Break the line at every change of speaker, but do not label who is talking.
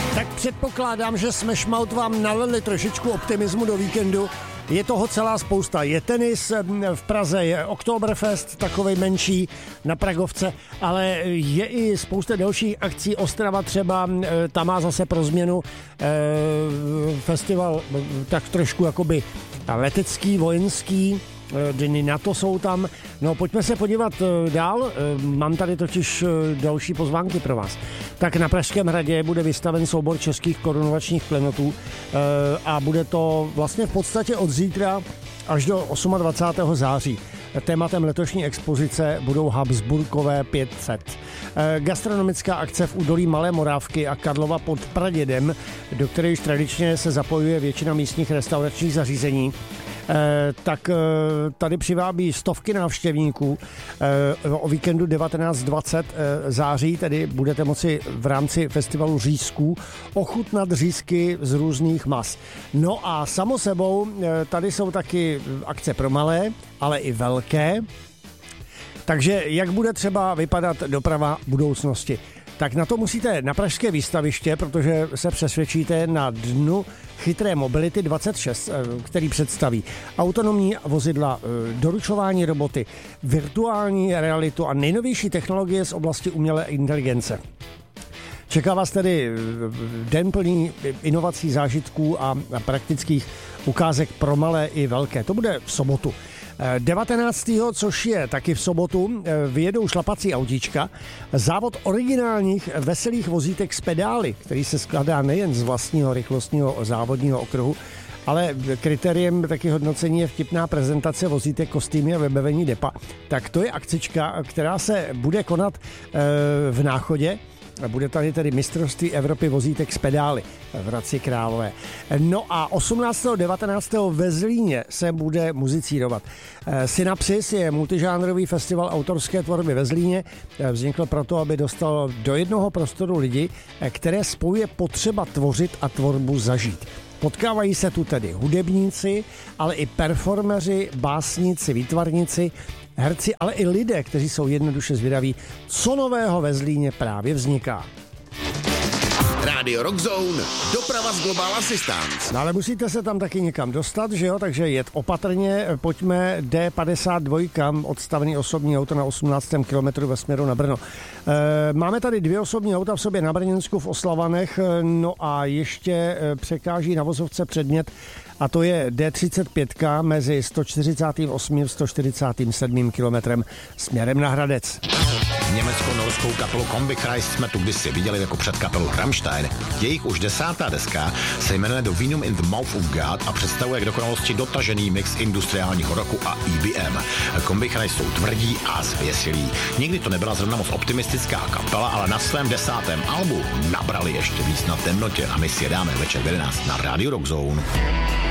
Tak předpokládám, že jsme šmaut vám nalili trošičku optimismu do víkendu. Je toho celá spousta. Je tenis v Praze, je Oktoberfest, takovej menší na Pragovce, ale je i spousta dalších akcí. Ostrava třeba, ta má zase pro změnu festival tak trošku jakoby letecký, vojenský, dny NATO jsou tam. No pojďme se podívat dál, mám tady totiž další pozvánky pro vás. Tak na Pražském hradě bude vystaven soubor českých korunovačních klenotů a bude to vlastně v podstatě od zítra až do 28. září. Tématem letošní expozice budou Habsburkové 500. Gastronomická akce v údolí Malé Morávky a Karlova pod Pradědem, do které již tradičně se zapojuje většina místních restauračních zařízení, tak tady přivábí stovky návštěvníků. O víkendu 19-20 září tedy budete moci v rámci festivalu řízků ochutnat řízky z různých mas. No a samo sebou tady jsou taky akce pro malé, ale i velké. Takže jak bude třeba vypadat doprava budoucnosti? Tak na to musíte na pražské výstaviště, protože se přesvědčíte na dnu chytré mobility 26, který představí autonomní vozidla, doručování roboty, virtuální realitu a nejnovější technologie z oblasti umělé inteligence. Čeká vás tedy den plný inovací, zážitků a praktických ukázek pro malé i velké. To bude v sobotu. 19. což je taky v sobotu, vyjedou šlapací autíčka, závod originálních veselých vozítek s pedály, který se skládá nejen z vlastního rychlostního závodního okruhu, ale kritériem taky hodnocení je vtipná prezentace vozítek, kostýmy a vybavení depa. Tak to je akcička, která se bude konat v Náchodě. Bude tady tedy mistrovství Evropy vozítek s pedály v Hradci Králové. No a 18. 19. ve Zlíně se bude muzicírovat. Synapsis je multižánrový festival autorské tvorby ve Zlíně. Vznikl proto, aby dostal do jednoho prostoru lidi, které spojuje potřeba tvořit a tvorbu zažít. Potkávají se tu tedy hudebníci, ale i performeři, básníci, výtvarníci, herci, ale i lidé, kteří jsou jednoduše zvědaví, co nového ve Zlíně právě vzniká.
Rádio Rock Zone, doprava z Global Assistance.
No ale musíte se tam taky někam dostat, že jo, takže jet opatrně, pojďme D52, odstavený osobní auto na 18. kilometru ve směru na Brno. Máme tady 2 osobní auta v sobě na Brněnsku v Oslavanech, no a ještě překáží na vozovce předmět, a to je D35 mezi 148. a 147. kilometrem směrem na Hradec.
Německo-norskou kapelu Combikreis jsme tu kdysi viděli jako před kapelu Rammstein. Jejich už 10. deska se jmenuje The Venom in the Mouth of God a představuje k dokonalosti dotažený mix industriálního rocku a EBM. Combikreis jsou tvrdí a zvěsilí. Nikdy to nebyla zrovna moc optimistická kapela, ale na svém 10. albu nabrali ještě víc na temnotě a my si je dáme večer v 11 na Radio Rock Zone.